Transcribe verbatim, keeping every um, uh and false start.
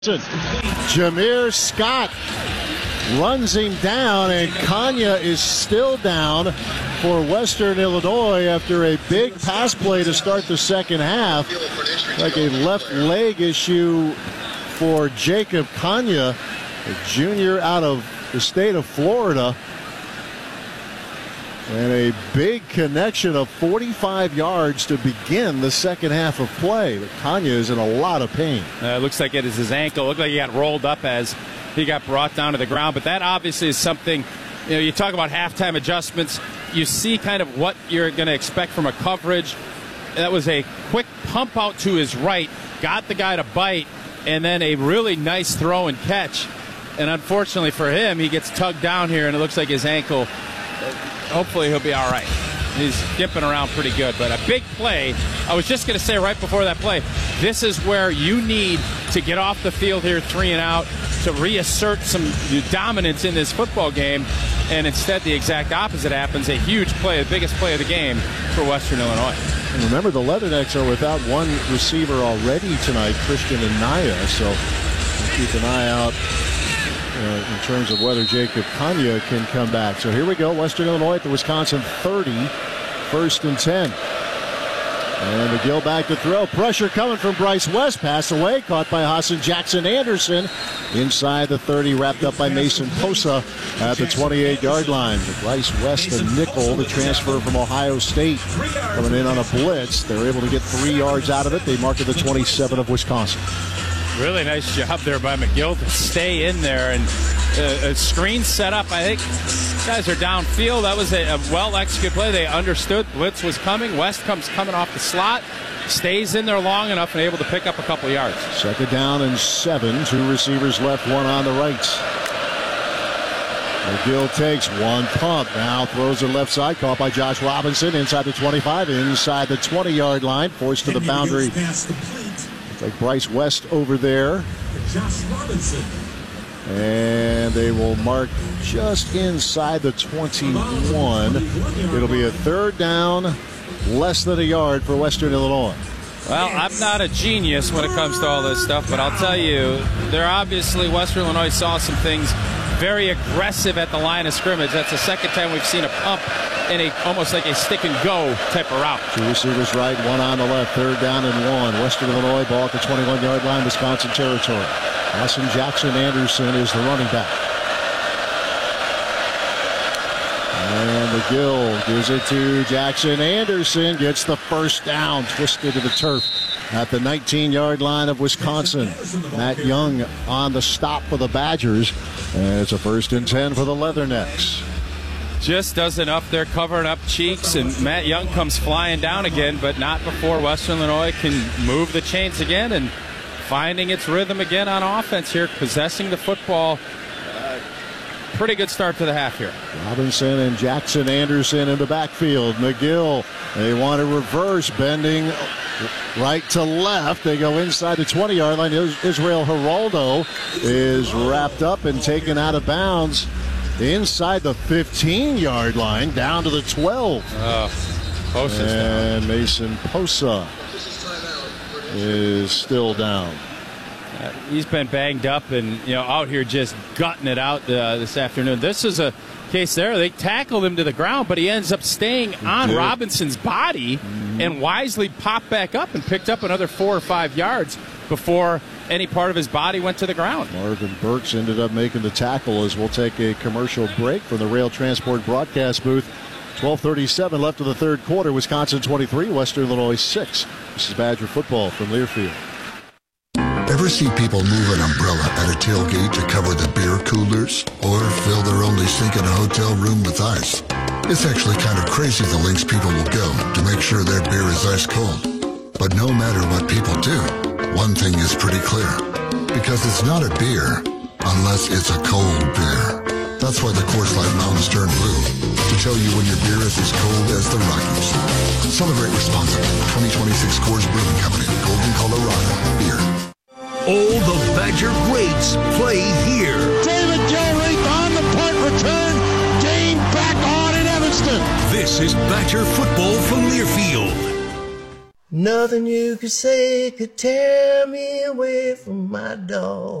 Jameer Scott runs him down, and Kanya is still down for Western Illinois after a big pass play to start the second half. Like a left leg issue for Jacob Kanya, a junior out of the state of Florida. And a big connection of forty-five yards to begin the second half of play. But Kanya is in a lot of pain. Uh, it looks like it is his ankle. It looked like he got rolled up as he got brought down to the ground. But that obviously is something, you know, you talk about halftime adjustments. You see kind of what you're going to expect from a coverage. That was a quick pump out to his right, got the guy to bite, and then a really nice throw and catch. And unfortunately for him, he gets tugged down here, and it looks like his ankle. Hopefully he'll be all right. He's skipping around pretty good, but a big play. I was just going to say right before that play, this is where you need to get off the field here three and out to reassert some dominance in this football game, and instead the exact opposite happens. A huge play, the biggest play of the game for Western Illinois. And remember, the Leathernecks are without one receiver already tonight, Christian and Naya, so we'll keep an eye out Uh, in terms of whether Jacob Kanya can come back. So here we go. Western Illinois at the Wisconsin thirty. First and ten. And McGill back to throw. Pressure coming from Bryce West. Pass away. Caught by Hassan Jackson Anderson. Inside the thirty. Wrapped up by Mason Posa at the twenty-eight-yard line. Bryce West, the nickel, the transfer from Ohio State, coming in on a blitz. They're able to get three yards out of it. They mark at the twenty-seven of Wisconsin. Really nice job there by McGill to stay in there, and uh, a screen set up. I think guys are downfield. That was a, a well-executed play. They understood blitz was coming. West comes coming off the slot, stays in there long enough and able to pick up a couple yards. Second down and seven. Two receivers left, one on the right. McGill takes one pump. Now throws it left side. Caught by Josh Robinson inside the twenty-five, inside the twenty-yard line. Forced to the boundary. Like Bryce West over there. Josh Robinson. And they will mark just inside the twenty-one. It'll be a third down, less than a yard for Western Illinois. Well, I'm not a genius when it comes to all this stuff, but I'll tell you, they're obviously, Western Illinois saw some things very aggressive at the line of scrimmage. That's the second time we've seen a pump in a almost like a stick and go type of route. Two receivers right, one on the left, third down and one. Western Illinois ball at the twenty-one-yard line, Wisconsin territory. Hassan Jackson Anderson is the running back. And McGill gives it to Jackson Anderson, gets the first down, twisted to the turf at the nineteen-yard line of Wisconsin. Matt Young on the stop for the Badgers, and it's a first and ten for the Leathernecks. Just does enough there, covering up cheeks, and Matt Young comes flying down again, but not before Western Illinois can move the chains again and finding its rhythm again on offense here, possessing the football. Uh, pretty good start to the half here. Robinson and Jackson Anderson in the backfield. McGill, they want to reverse, bending right to left. They go inside the twenty-yard line. Israel Geraldo is wrapped up and taken out of bounds inside the fifteen-yard line, down to the twelve. Oh, Posa's and down. Mason Posa is still down. Uh, he's been banged up and, you know, out here just gutting it out uh, this afternoon. This is a case there. They tackled him to the ground, but he ends up staying he on did. Robinson's body mm-hmm. and wisely popped back up and picked up another four or five yards before any part of his body went to the ground. Marvin Burks ended up making the tackle as we'll take a commercial break from the Rail Transport broadcast booth. twelve thirty-seven left of the third quarter. Wisconsin twenty-three, Western Illinois six. This is Badger football from Learfield. Ever see people move an umbrella at a tailgate to cover the beer coolers or fill their only sink in a hotel room with ice? It's actually kind of crazy the lengths people will go to make sure their beer is ice cold. But no matter what people do, one thing is pretty clear, because it's not a beer unless it's a cold beer. That's why the Coors Light Mountains turn blue, to tell you when your beer is as cold as the Rockies. Celebrate responsibly. twenty twenty-six Coors Brewing Company, Golden, Colorado. Beer. All the Badger greats play here. David Gilreath on the punt return. Game back on in Evanston. This is Badger football from Learfield. Nothing you could say could tear me away from my dog.